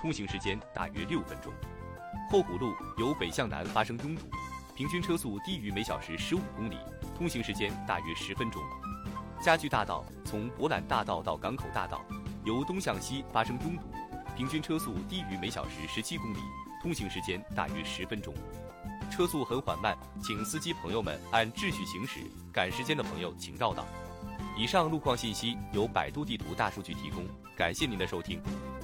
通行时间大约6分钟。后古路由北向南发生拥堵，平均车速低于每小时15公里，通行时间大约10分钟。家具大道从博览大道到港口大道由东向西发生拥堵，平均车速低于每小时17公里，通行时间大约10分钟。车速很缓慢，请司机朋友们按秩序行驶，赶时间的朋友请绕道。以上路况信息由百度地图大数据提供，感谢您的收听。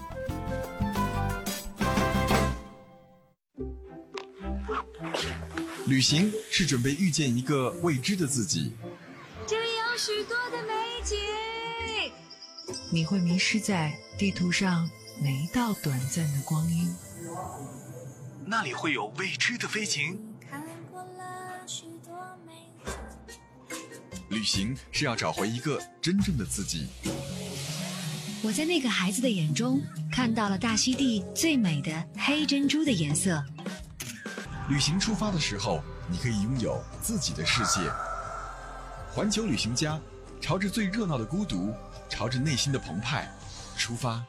旅行是准备遇见一个未知的自己， 这里有许多的美景， 你会迷失在地图上每一道短暂的光阴。 那里会有未知的飞行。 看过了许多美景。 旅行是要找回一个真正的自己。 我在那个孩子的眼中看到了大溪地最美的黑珍珠的颜色。 旅行出发的时候，你可以拥有自己的世界。环球旅行家，朝着最热闹的孤独，朝着内心的澎湃出发。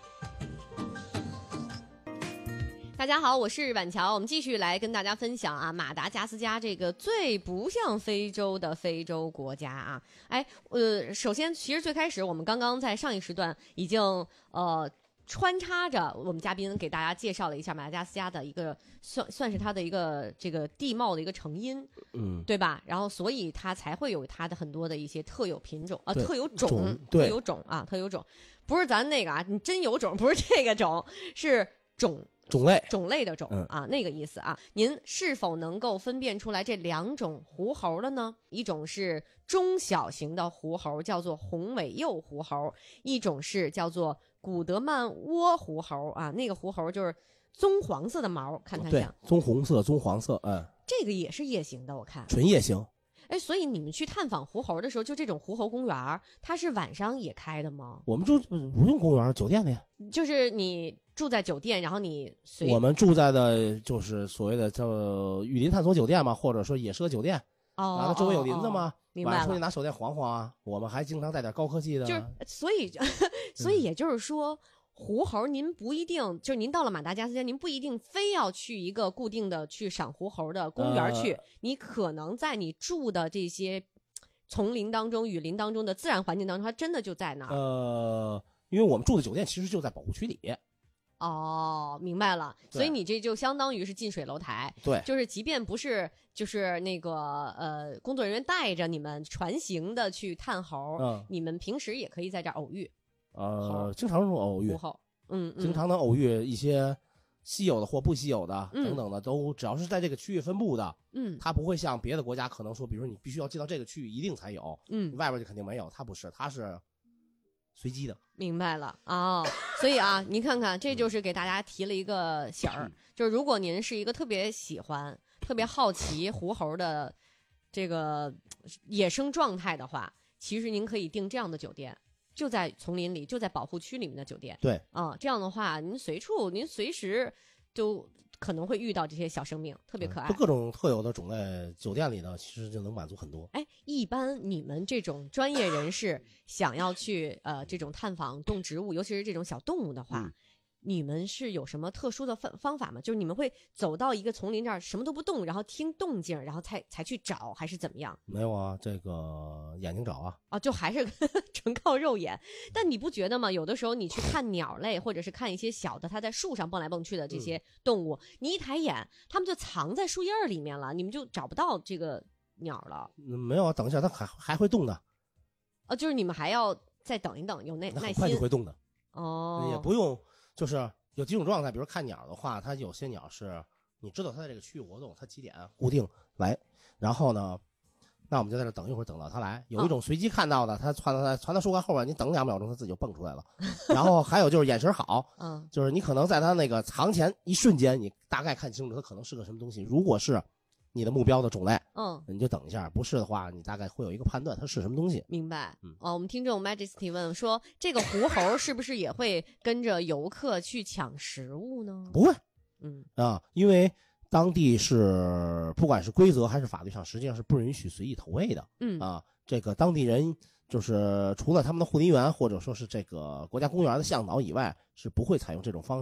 大家好，我是板桥，我们继续来跟大家分享啊，马达加斯加这个最不像非洲的非洲国家啊。首先，其实最开始我们刚刚在上一时段已经穿插着我们嘉宾给大家介绍了一下马达加斯加的一个算是它的一个这个地貌的一个成因，对吧？然后所以它才会有它的很多的一些特有品种特有种，特有种啊，特有种，不是咱那个啊，你真有种，不是这个种，是种类的种啊，那个意思啊。您是否能够分辨出来这两种狐猴的呢？一种是中小型的狐猴，叫做红尾鼬狐猴；一种是叫做古德曼窝狐猴啊，那个狐猴就是棕黄色的毛，看它像棕红色、棕黄色， 这个也是夜行的，我看纯夜行。 所以你们去探访狐猴的时候，就这种狐猴公园，它是晚上也开的吗？ 我们住不用公园，酒店的呀。 就是你住在酒店，然后你我们住在的就是所谓的叫雨林探索酒店嘛，或者说野奢酒店。然后周围有林子嘛， 明白了。 晚上出去拿手电晃晃啊。我们还经常带点高科技的。 就是所以也就是说。狐猴您不一定，就是您到了马达加斯加，您不一定非要去一个固定的去赏狐猴的公园去，你可能在你住的这些丛林当中、雨林当中的自然环境当中，它真的就在那儿。 因为我们住的酒店其实就在保护区里。 哦，明白了。所以你这就相当于是近水楼台。 对， 就是即便不是就是那个工作人员带着你们船行的去探猴，你们平时也可以在这儿偶遇。 经常偶遇，经常能偶遇一些稀有的或不稀有的等等的，都只要是在这个区域分布的，它不会像别的国家可能说，比如说你必须要进到这个区域一定才有，外边就肯定没有，它不是，它是随机的。 明白了啊，所以啊，您看看，这就是给大家提了一个醒儿，就是如果您是一个特别喜欢、特别好奇狐猴的这个野生状态的话，其实您可以订这样的酒店。就在丛林里，就在保护区里面的酒店。 对这样的话，您随时就可能会遇到这些小生命，特别可爱。 就各种特有的种类，酒店里呢，其实就能满足很多。 一般你们这种专业人士想要去这种探访动植物，尤其是这种小动物的话。你们是有什么特殊的方法吗？就是你们会走到一个丛林这儿什么都不动，然后听动静，然后才去找，还是怎么样？ 没有啊，这个眼睛找啊。 就还是纯靠肉眼。但你不觉得吗？有的时候你去看鸟类，或者是看一些小的它在树上蹦来蹦去的这些动物，你一抬眼，它们就藏在树叶里面了，你们就找不到这个鸟了。 没有啊，等一下它还会动的。 就是你们还要再等一等，有耐心。 很快就会动的。也不用。就是有几种状态，比如看鸟的话，它有些鸟是你知道它在这个区域活动，它几点固定来，然后呢，那我们就在这等一会儿，等到它来。有一种随机看到的，它窜到树干后边，你等2秒钟，它自己就蹦出来了。然后还有就是眼神好，就是你可能在它那个藏前一瞬间，你大概看清楚它可能是个什么东西。如果是你的目标的种类，你就等一下；不是的话，你大概会有一个判断，它是什么东西。 明白。我们听众 Majesty 问说，这个狐猴是不是也会跟着游客去抢食物呢？ 不会，因为当地是不管是规则还是法律上，实际上是不允许随意投喂的。这个当地人就是除了他们的护林员或者说是这个国家公园的向导以外，是不会采用这种方式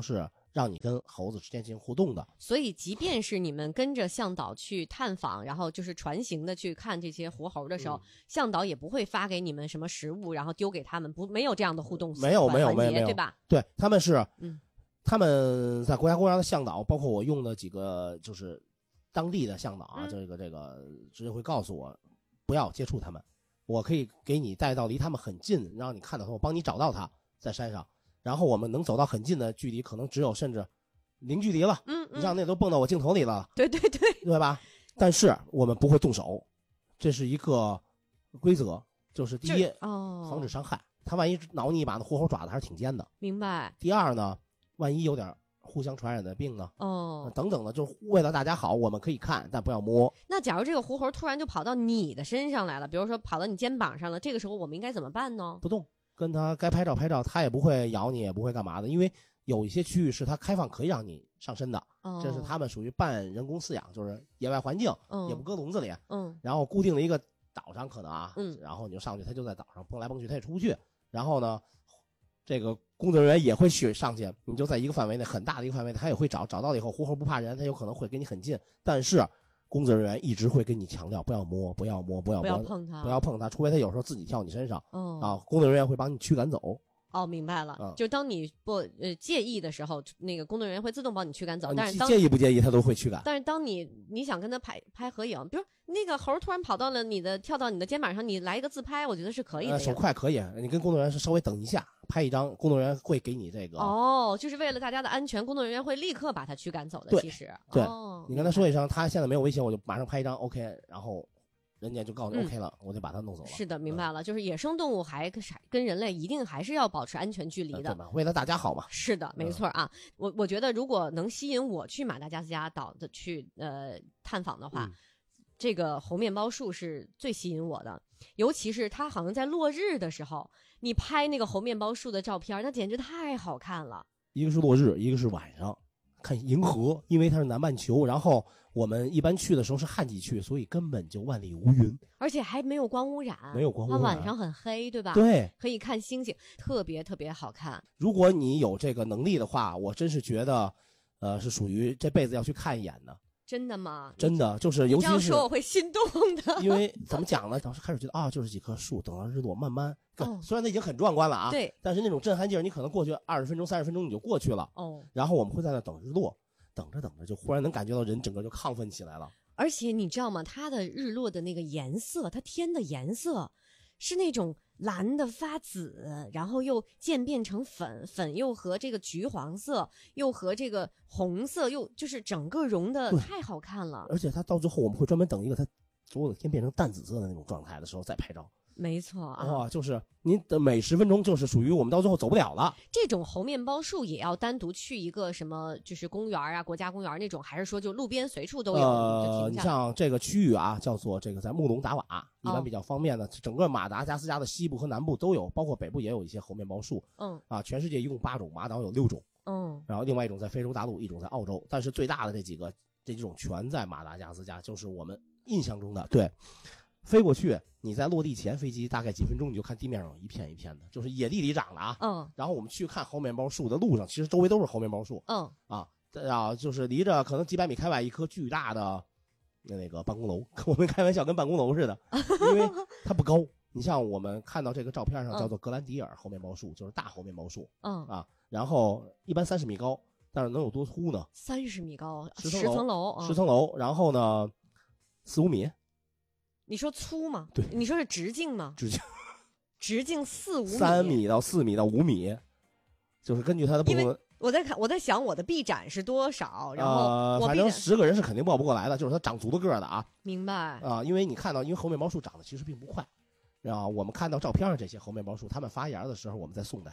让你跟猴子之间进行互动的。 所以即便是你们跟着向导去探访，然后就是船行的去看这些活猴的时候，向导也不会发给你们什么食物，然后丢给他们，没有这样的互动没有， 对吧？ 对，他们是，他们在国家公园的向导，包括我用的几个就是当地的向导啊，这个直接会告诉我不要接触他们，我可以给你带到离他们很近，让你看到他，我帮你找到他在山上，然后我们能走到很近的距离，可能只有甚至零距离了，你像那都蹦到我镜头里了，对吧？但是我们不会动手，这是一个规则，就是第一，防止伤害，他万一挠你一把，那活猴爪子还是挺尖的， 明白。 第二呢，万一有点互相传染的病呢，等等的，就为了大家好，我们可以看，但不要摸。 那假如这个活猴突然就跑到你的身上来了，比如说跑到你肩膀上了，这个时候我们应该怎么办呢？ 不动，跟他该拍照拍照，他也不会咬你，也不会干嘛的，因为有一些区域是它开放可以让你上身的，这是他们属于半人工饲养，就是野外环境，也不搁笼子里，然后固定的一个岛上可能啊，然后你就上去，他就在岛上蹦来蹦去，他也出不去，然后呢，这个工作人员也会去上去，你就在一个范围内，很大的一个范围内，他也会找到了以后，活猴不怕人，他有可能会跟你很近，但是工作人员一直会跟你强调不要摸，不要摸，不要碰它， 不要碰它，除非他有时候自己跳你身上，工作人员会帮你驱赶走。 明白了，就当你不介意的时候，那个工作人员会自动帮你驱赶走。但是介意不介意，他都会驱赶。 但是当你想跟他拍合影，比如那个猴突然跑到了跳到你的肩膀上，你来一个自拍，我觉得是可以的。 手快可以，你跟工作人员是稍微等一下，拍一张，工作人员会给你这个。 就是为了大家的安全，工作人员会立刻把他驱赶走的。其实， 对，你跟他说一声，他现在没有危险，我就马上拍一张 OK， 然后人家就告诉你 OK 了，我就把它弄走了。 是的，明白了，就是野生动物还跟人类一定还是要保持安全距离的， 对吧？为了大家好嘛。 是的，没错啊。我觉得如果能吸引我去马达加斯加岛的去探访的话，这个猴面包树是最吸引我的，尤其是它好像在落日的时候，你拍那个猴面包树的照片，那简直太好看了。 一个是落日，一个是晚上看银河，因为它是南半球，然后我们一般去的时候是旱季去，所以根本就万里无云， 而且还没有光污染，它晚上很黑，对吧？ 对， 可以看星星，特别特别好看。 如果你有这个能力的话，我真是觉得，是属于这辈子要去看一眼的。 真的吗？ 真的，就是尤其是这样说我会心动的。 因为怎么讲呢？当时开始觉得就是几棵树，等到日落慢慢，虽然它已经很壮观了啊， 对， 但是那种震撼劲儿，你可能过去20分钟、30分钟你就过去了。然后我们会在那等日落。等着就忽然能感觉到人整个就亢奋起来了。 而且你知道吗？它的日落的那个颜色，它天的颜色是那种蓝的发紫，然后又渐变成粉，粉又和这个橘黄色，又和这个红色，又就是整个融的太好看了。 而且它到最后我们会专门等一个它所有的天变成淡紫色的那种状态的时候再拍照。 没错啊， 就是您的每10分钟就是属于我们到最后走不了了。 这种猴面包树也要单独去一个什么就是公园啊、国家公园那种，还是说就路边随处都有？ 你像这个区域啊，叫做这个在木龙达瓦，一般比较方便的，整个马达加斯加的西部和南部都有，包括北部也有一些猴面包树。全世界一共8种，马岛有6种。然后另外一种在非洲大陆，一种在澳洲，但是最大的这几种全在马达加斯加，就是我们印象中的对。飞过去，你在落地前飞机大概几分钟，你就看地面上有一片一片的，就是野地里长的啊。然后我们去看猴面包树的路上，其实周围都是猴面包树。就是离着可能几百米开外一棵巨大的那个办公楼，我们开玩笑跟办公楼似的，因为它不高。你像我们看到这个照片上叫做格兰迪尔猴面包树，就是大猴面包树。然后一般30米高，但是能有多粗呢 ？30米高 ，10层楼 ，10层楼。然后呢，4-5米。 你说粗吗？ 对， 你说是直径吗？直径4-5米 ，3米到4米到5米，就是根据它的不同。 我在想我的臂展是多少，然后反正10个人是肯定抱不过来的，就是它长足了个的啊。 明白因为你看到，因为猴面包树长得其实并不快，我们看到照片上这些猴面包树，它们发芽的时候，我们在宋代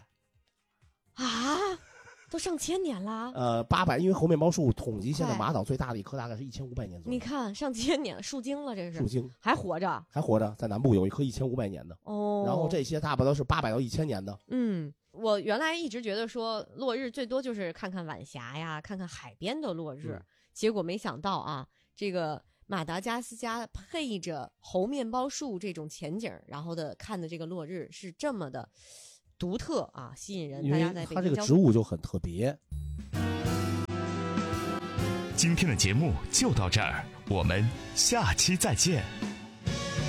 都上千年了。 800，因为猴面包树统计现在马岛最大的一棵大概是1500年左右。 你看上千年，树精了，这是树精还活着， 在南部有一棵1500年的。然后这些大部分都是800到1000年的。 我原来一直觉得说落日最多就是看看晚霞呀，看看海边的落日，结果没想到这个马达加斯加配着猴面包树这种前景，然后看的这个落日是这么的独特吸引人。大家在北京它这个植物就很特别。 今天的节目就到这儿，我们下期再见。